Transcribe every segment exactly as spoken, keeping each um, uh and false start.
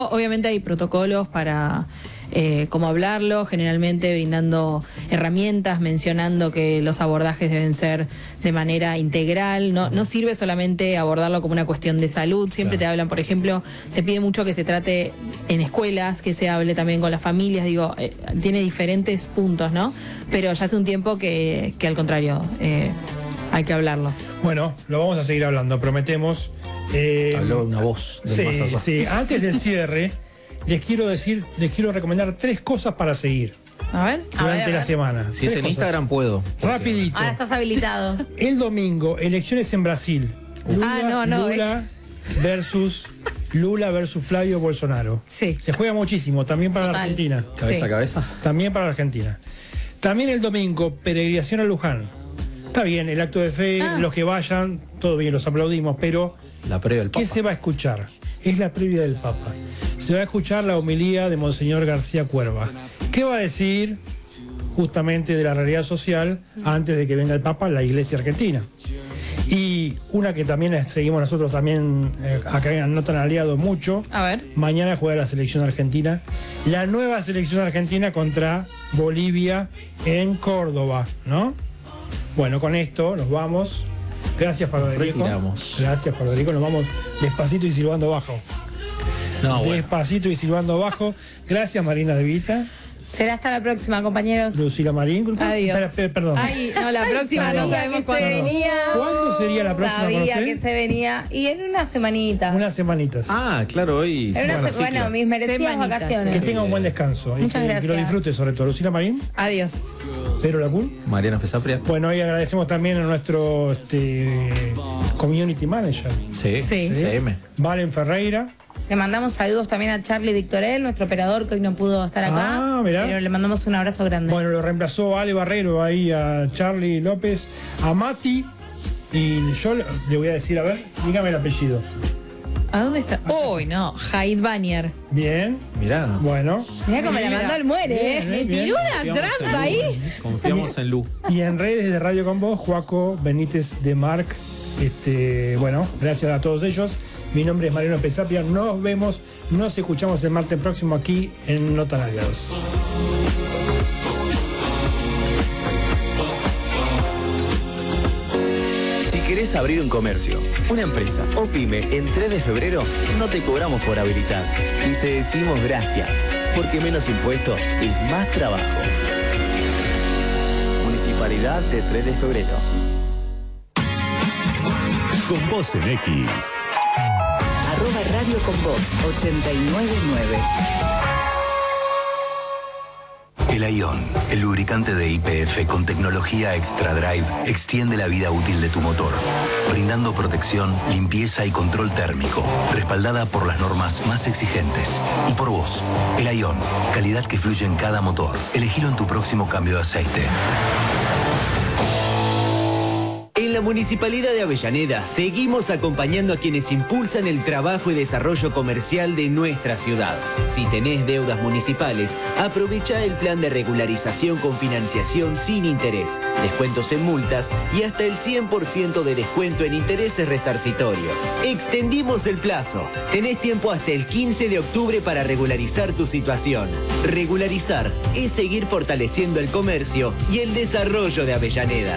Obviamente hay protocolos para eh, cómo hablarlo, generalmente brindando herramientas, mencionando que los abordajes deben ser de manera integral. No, no sirve solamente abordarlo como una cuestión de salud. Siempre claro. te hablan, por ejemplo, se pide mucho que se trate en escuelas, que se hable también con las familias. Digo, eh, tiene diferentes puntos, ¿no? Pero ya hace un tiempo que, que al contrario, eh, hay que hablarlo. Bueno, lo vamos a seguir hablando, prometemos. Eh, Habló una voz del sí, más allá. Sí, antes del cierre, les quiero decir, les quiero recomendar tres cosas para seguir. A ver, durante a ver, a ver. la semana. Si es en cosas. Instagram puedo. Rapidito. Ahora estás habilitado. El domingo, elecciones en Brasil. Lula, ah, no, no. Lula versus Lula versus Flavio Bolsonaro. Sí. Se juega muchísimo, también para Total. la Argentina. Cabeza Sí. a cabeza. También para la Argentina. También el domingo, peregrinación a Luján. Está bien, el acto de fe, Ah. los que vayan, todo bien, los aplaudimos, pero La previa del Papa. ¿qué se va a escuchar? Es la previa del Papa. Se va a escuchar la homilía de Monseñor García Cuerva. ¿Qué va a decir justamente de la realidad social antes de que venga el Papa, la Iglesia Argentina? Y una que también seguimos nosotros también, eh, acá en Notan Aliado mucho. A ver. Mañana juega la selección argentina. La nueva selección argentina contra Bolivia en Córdoba, ¿no? Bueno, con esto nos vamos. Gracias, Pablo Federico. Retiramos. Gracias, Pablo Federico. Nos vamos despacito y silbando bajo. No, bueno. Despacito y silbando bajo. Gracias, Marina De Vita. Será hasta la próxima, compañeros. Lucila Marín. Adiós. Espera, espera, perdón. Ay, no, la próxima Perdón. no sabemos que se cuándo. venía. ¿Cuándo sería la próxima para Sabía usted? que se venía. Y en una semanita. Unas semanitas. Ah, claro, hoy. En una bueno, se- bueno, mis merecidas Semanita. vacaciones. Que tenga un buen descanso. Y Muchas que, gracias. que lo disfrute sobre todo. Lucila Marín. Adiós. Pedro Lacún. Mariana Pesapria. Bueno, y agradecemos también a nuestro este, community manager. Sí, Sí. C M. Valen Ferreira. Le mandamos saludos también a Charlie Victorel, nuestro operador que hoy no pudo estar acá. Ah, mirá. Pero le mandamos un abrazo grande. Bueno, lo reemplazó Ale Barrero ahí a Charlie López, a Mati. Y yo le le voy a decir, a ver, dígame el apellido. ¿A dónde está? Uy, no. Jaid Banier. Bien, Mirá. bueno. Mirá cómo la mandó el muere, ¿eh? Bien, Me bien. tiró una Confiamos en trampa Lu. ahí. Confiamos en Lu. Y en redes de Radio Con Vos, Joaco Benítez de Marc. Este, bueno, gracias a todos ellos. Mi nombre es Mariano Pesapia. Nos vemos, nos escuchamos el martes próximo aquí en No Tan Aliados. Si querés abrir un comercio, una empresa o pyme en tres de febrero, no te cobramos por habilitar. Y te decimos gracias, porque menos impuestos es más trabajo. Municipalidad de tres de febrero. Con Vos en X. Arroba Radio Con Vos ochenta y nueve nueve. El Ion, el lubricante de Y P F con tecnología Extra Drive, extiende la vida útil de tu motor, brindando protección, limpieza y control térmico, respaldada por las normas más exigentes. Y por vos, el Ion, calidad que fluye en cada motor. Elegilo en tu próximo cambio de aceite. En la Municipalidad de Avellaneda seguimos acompañando a quienes impulsan el trabajo y desarrollo comercial de nuestra ciudad. Si tenés deudas municipales, aprovecha el plan de regularización con financiación sin interés, descuentos en multas y hasta el cien por ciento de descuento en intereses resarcitorios. Extendimos el plazo. Tenés tiempo hasta el quince de octubre para regularizar tu situación. Regularizar es seguir fortaleciendo el comercio y el desarrollo de Avellaneda.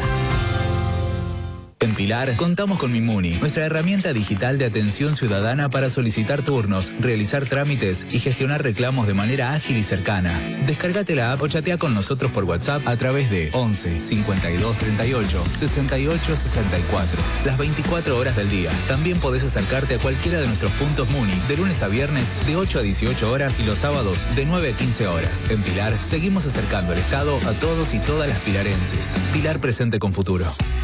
En Pilar, contamos con Mimuni, nuestra herramienta digital de atención ciudadana para solicitar turnos, realizar trámites y gestionar reclamos de manera ágil y cercana. Descárgate la app o chatea con nosotros por WhatsApp a través de once, cincuenta y dos, treinta y ocho, sesenta y ocho, sesenta y cuatro. Las veinticuatro horas del día. También podés acercarte a cualquiera de nuestros puntos Muni, de lunes a viernes de ocho a dieciocho horas y los sábados de nueve a quince horas. En Pilar, seguimos acercando el Estado a todos y todas las pilarenses. Pilar presente con futuro.